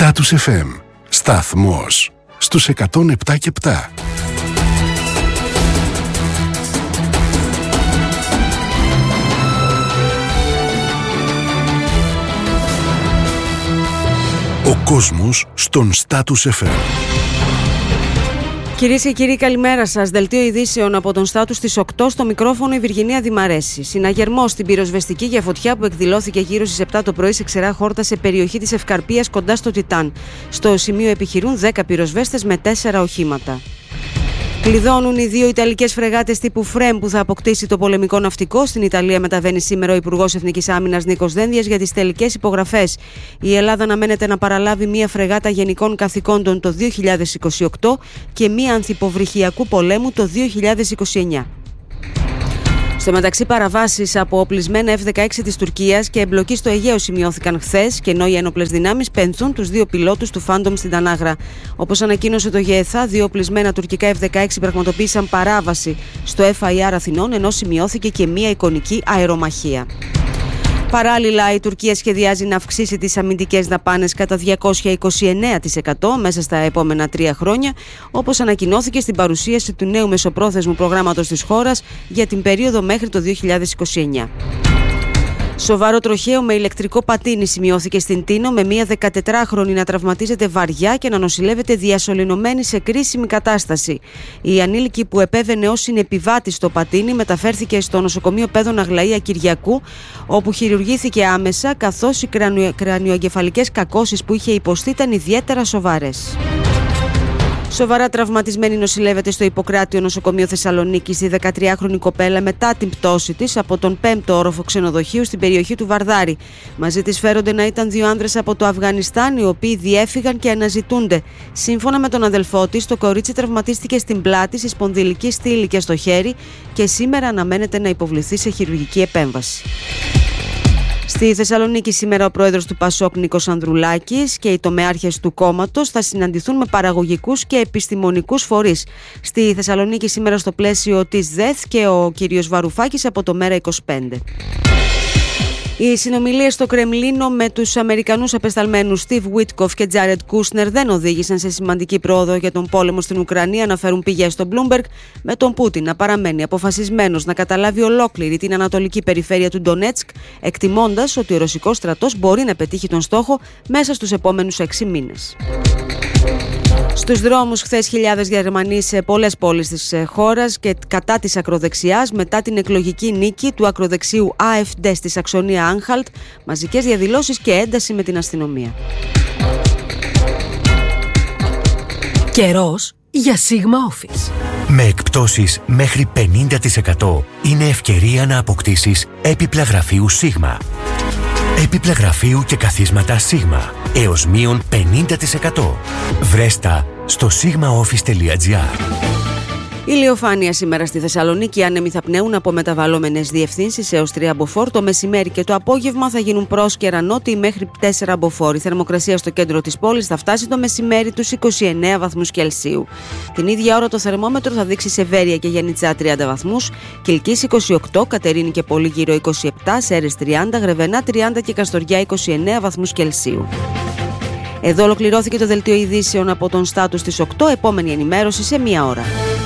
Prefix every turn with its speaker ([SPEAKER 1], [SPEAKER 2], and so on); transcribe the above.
[SPEAKER 1] Status FM. Σταθμός στους 107,7. Ο κόσμος στον Status FM.
[SPEAKER 2] Κυρίες και κύριοι, καλημέρα σας. Δελτίο ειδήσεων από τον Status στις 8, στο μικρόφωνο η Βυργινία Δημαρέση. Συναγερμός στην πυροσβεστική για φωτιά που εκδηλώθηκε γύρω στις 7 το πρωί σε ξερά χόρτα σε περιοχή της Ευκαρπίας κοντά στο Τιτάν. Στο σημείο επιχειρούν 10 πυροσβέστες με 4 οχήματα. Κλειδώνουν οι 2 Ιταλικές φρεγάτες τύπου Φρέμ που θα αποκτήσει το πολεμικό ναυτικό. Στην Ιταλία μεταβαίνει σήμερα ο Υπουργός Εθνικής Άμυνας Νίκος Δένδιας για τις τελικές υπογραφές. Η Ελλάδα αναμένεται να παραλάβει μία φρεγάτα γενικών καθηκόντων το 2028 και μία ανθυποβρυχιακού πολέμου το 2029. Στο μεταξύ, παραβάσεις από οπλισμένα F-16 της Τουρκίας και εμπλοκή στο Αιγαίο σημειώθηκαν χθες, και ενώ οι ένοπλες δυνάμεις πενθούν τους 2 πιλότους του Φάντομ στην Τανάγρα. Όπως ανακοίνωσε το ΓΕΘΑ, 2 οπλισμένα τουρκικά F-16 πραγματοποίησαν παράβαση στο FIR Αθηνών, ενώ σημειώθηκε και μία εικονική αερομαχία. Παράλληλα, η Τουρκία σχεδιάζει να αυξήσει τις αμυντικές δαπάνες κατά 229% μέσα στα επόμενα 3 χρόνια, όπως ανακοινώθηκε στην παρουσίαση του νέου μεσοπρόθεσμου προγράμματος της χώρας για την περίοδο μέχρι το 2029. Σοβαρό τροχαίο με ηλεκτρικό πατίνι σημειώθηκε στην Τίνο, με μία 14χρονη να τραυματίζεται βαριά και να νοσηλεύεται διασωληνωμένη σε κρίσιμη κατάσταση. Η ανήλικη που επέβαινε ως συνεπιβάτη στο πατίνι μεταφέρθηκε στο νοσοκομείο Παίδων Αγλαία Κυριακού, όπου χειρουργήθηκε άμεσα, καθώς οι κρανιοεγκεφαλικές κακώσεις που είχε υποστεί ήταν ιδιαίτερα σοβαρές. Σοβαρά τραυματισμένη νοσηλεύεται στο Ιπποκράτιο νοσοκομείο Θεσσαλονίκης η 13χρονη κοπέλα μετά την πτώση της από τον 5ο όροφο ξενοδοχείου στην περιοχή του Βαρδάρη. Μαζί της φέρονται να ήταν 2 άνδρες από το Αφγανιστάν, οι οποίοι διέφυγαν και αναζητούνται. Σύμφωνα με τον αδελφό της, το κορίτσι τραυματίστηκε στην πλάτη, στη σπονδυλική στήλη και στο χέρι και σήμερα αναμένεται να υποβληθεί σε χειρουργική επέμβαση. Στη Θεσσαλονίκη σήμερα ο πρόεδρος του ΠΑΣΟΚ Νίκος Ανδρουλάκης και οι τομεάρχες του κόμματος θα συναντηθούν με παραγωγικούς και επιστημονικούς φορείς. Στη Θεσσαλονίκη σήμερα στο πλαίσιο της ΔΕΘ και ο κύριος Βαρουφάκης από το ΜέΡΑ25. Οι συνομιλίες στο Κρεμλίνο με τους Αμερικανούς απεσταλμένους Στιβ Βίτκοφ και Τζάρετ Κούσνερ δεν οδήγησαν σε σημαντική πρόοδο για τον πόλεμο στην Ουκρανία, αναφέρουν πηγές στο Bloomberg, με τον Πούτιν να παραμένει αποφασισμένος να καταλάβει ολόκληρη την ανατολική περιφέρεια του Ντονέτσκ, εκτιμώντας ότι ο ρωσικός στρατός μπορεί να πετύχει τον στόχο μέσα στους επόμενους 6 μήνες. Στους δρόμους χθες χιλιάδες Γερμανοί σε πολλές πόλεις της χώρας και κατά της ακροδεξιάς μετά την εκλογική νίκη του ακροδεξιού AfD στη Σαξονία Άνχαλτ, μαζικές διαδηλώσεις και ένταση με την αστυνομία.
[SPEAKER 3] Καιρός για Sigma Office.
[SPEAKER 4] Με εκπτώσεις μέχρι 50% είναι ευκαιρία να αποκτήσεις έπιπλα γραφείου Sigma. Έπιπλα γραφείου και καθίσματα Sigma έως μείον 50%. Βρέστα στο sigmaoffice.gr.
[SPEAKER 2] Ηλιοφάνεια σήμερα στη Θεσσαλονίκη. Άνεμοι θα πνέουν από μεταβαλλόμενες διευθύνσεις έως 3 μποφόρ. Το μεσημέρι και το απόγευμα θα γίνουν πρόσκαιρα νότιοι μέχρι 4 μποφόρ. Η θερμοκρασία στο κέντρο της πόλης θα φτάσει το μεσημέρι τους 29 βαθμούς Κελσίου. Την ίδια ώρα το θερμόμετρο θα δείξει Σεβέρεια και Γιαννιτσά 30 βαθμούς, Κιλκής 28, Κατερίνη και Πολύγυρο 27, Σέρρες 30, Γρεβενά 30 και Καστοριά 29 βαθμούς Κελσίου. Εδώ ολοκληρώθηκε το δελτίο ειδήσεων από τον Status στις 8. Επόμενη ενημέρωση σε 1 ώρα.